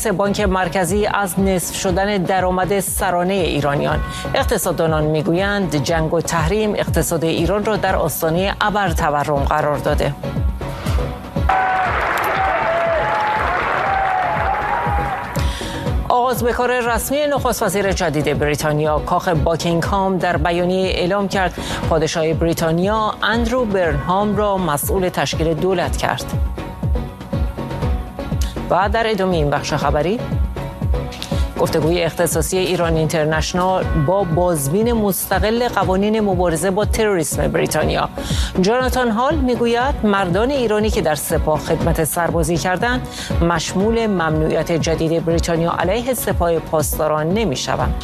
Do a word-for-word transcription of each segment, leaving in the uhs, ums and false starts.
رئیس بانک مرکزی از نصف شدن درآمد سرانه ایرانیان. اقتصاددانان میگویند جنگ و تحریم اقتصاد ایران را در آستانه ابرتورم قرار داده. آغاز به کار رسمی نخست وزیر جدید بریتانیا. کاخ باکینگهام در بیانیه اعلام کرد پادشاه بریتانیا اندرو برنهام را مسئول تشکیل دولت کرد. و در ادامه این بخش خبری گفتگوی اختصاصی ایران اینترنشنال با بازبین مستقل قوانین مبارزه با تروریسم بریتانیا. جاناتان هال میگوید مردان ایرانی که در سپاه خدمت سربازی کردند مشمول ممنوعیت جدید بریتانیا علیه سپاه پاسداران نمیشوند.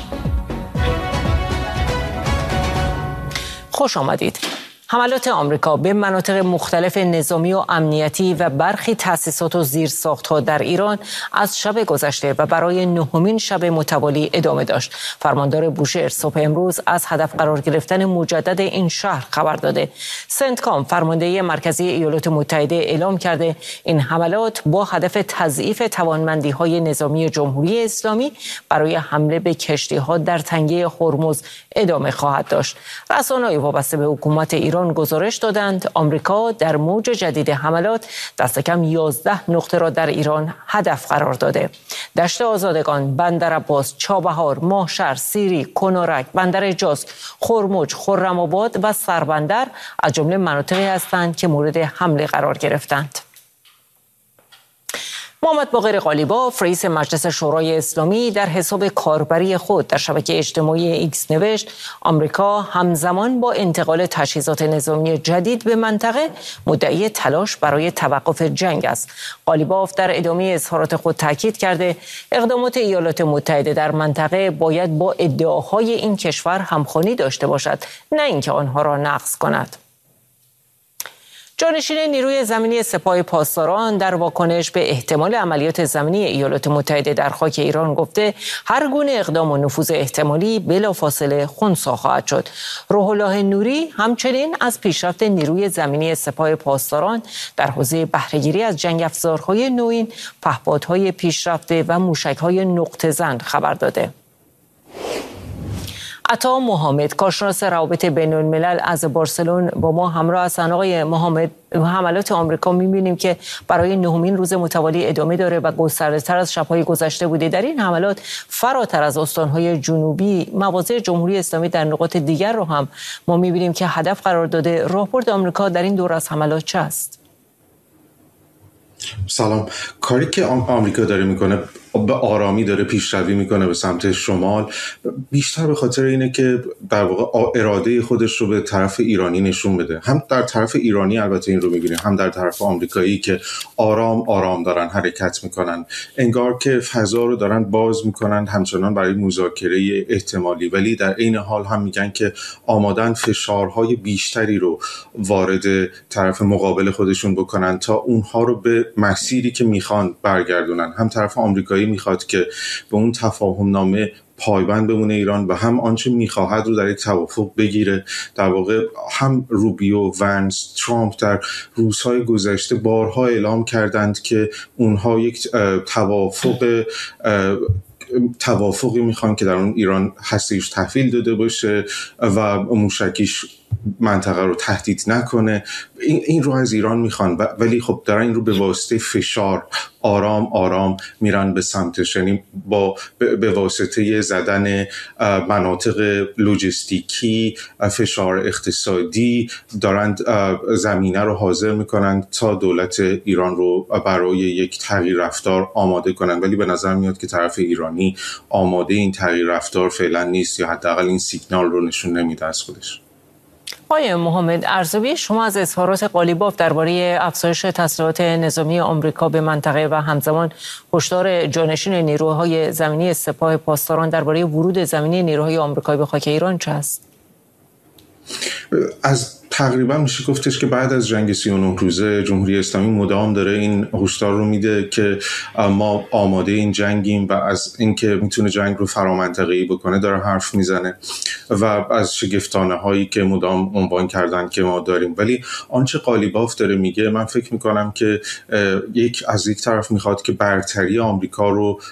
خوش آمدید. حملات آمریکا به مناطق مختلف نظامی و امنیتی و برخی تأسیسات و زیرساخت‌ها در ایران از شب گذشته و برای نهمین شب متوالی ادامه داشت. فرماندار بوشهر صبح امروز از هدف قرار گرفتن مجدد این شهر خبر داده. سنتکام فرماندهی مرکزی ایالات متحده اعلام کرده این حملات با هدف تضعیف توانمندی‌های نظامی جمهوری اسلامی برای حمله به کشتی‌ها در تنگه هرمز ادامه خواهد داشت. رسانه‌های وابسته به حکومت ایران گزارش دادند آمریکا در موج جدید حملات دست کم یازده نقطه را در ایران هدف قرار داده. دشت آزادگان، بندر عباس، چابهار، ماهشهر، سیری، کنارک، بندر جاس، خرمج، خرم‌آباد و سربندر از جمله مناطقی هستند که مورد حمله قرار گرفتند. محمد باقر قالیباف رئیس مجلس شورای اسلامی در حساب کاربری خود در شبکه اجتماعی ایکس نوشت آمریکا همزمان با انتقال تجهیزات نظامی جدید به منطقه مدعی تلاش برای توقف جنگ است. قالیباف در ادامه اظهارات خود تاکید کرده اقدامات ایالات متحده در منطقه باید با ادعاهای این کشور همخوانی داشته باشد، نه اینکه آنها را نقض کند. جانشین نیروی زمینی سپاه پاسداران در واکنش به احتمال عملیات زمینی ایالات متحده در خاک ایران گفته هر گونه اقدام و نفوذ احتمالی بلافاصله خنثی خواهد شد. روح الله نوری همچنین از پیشرفت نیروی زمینی سپاه پاسداران در حوزه بهره‌گیری از جنگ افزارهای نوین، پهپادهای پیشرفته و موشک‌های نقطه‌زن خبر داده. عطا محمد کارشناس روابط بین الملل از بارسلون با ما همراه هستند. آقای محمد، حملات آمریکا می‌بینیم که برای نهمین روز متوالی ادامه داره و گسترده‌تر از شب‌های گذشته بوده. در این حملات فراتر از استان‌های جنوبی مواضع جمهوری اسلامی در نقاط دیگر رو هم ما می‌بینیم که هدف قرار داده. راهبرد آمریکا در این دور از حملات چه است؟ سلام. کاری که آمریکا داره میکنه به آرامی داره پیشروی میکنه به سمت شمال، بیشتر به خاطر اینه که در واقع اراده خودش رو به طرف ایرانی نشون بده. هم در طرف ایرانی البته این رو میبینیم، هم در طرف آمریکایی که آرام آرام دارن حرکت میکنن، انگار که فضا رو دارن باز میکنن همچنان برای مذاکره احتمالی، ولی در عین حال هم میگن که آمادن فشارهای بیشتری رو وارد طرف مقابل خودشون بکنن تا اونها رو به مسیری که میخوان برگردونن. هم طرف آمریکایی میخواد که به اون تفاهم نامه پایبند بمونه ایران و هم آنچه میخواهد رو در یک توافق بگیره. در واقع هم روبیو، ونس، ترامپ در روزهای گذشته بارها اعلام کردند که اونها یک توافق توافقی میخوان که در اون ایران هسته‌ایش تحویل داده باشه و موشکیش منطقه رو تهدید نکنه. این, این رو از ایران میخوان، ولی خب دارن این رو به واسطه فشار آرام آرام میرن به سمتش، یعنی با به واسطه زدن مناطق لوجستیکی، فشار اقتصادی دارن زمینه رو حاضر میکنن تا دولت ایران رو برای یک تغییر رفتار آماده کنن. ولی به نظر میاد که طرف ایرانی آماده این تغییر رفتار فعلا نیست، یا حداقل این سیگنال رو نشون نمیده از خودش. آقای محمد ارزوی، شما از اظهارات قالیباف درباره افزایش تسلیحات نظامی آمریکا به منطقه و همزمان هشدار جانشین نیروهای زمینی سپاه پاسداران درباره ورود زمینی نیروهای آمریکایی به خاک ایران چه است؟ از تقریبا میشه گفتش که بعد از جنگ سی و نه روزه جمهوری اسلامی مدام داره این هشدار رو میده که ما آماده این جنگیم و از اینکه میتونه جنگ رو فرامنطقه‌ای بکنه داره حرف میزنه و از شگفتانه هایی که مدام عنوان کردن که ما داریم. ولی آنچه قالیباف داره میگه، من فکر میکنم که یک از یک طرف میخواد که برتری آمریکا رو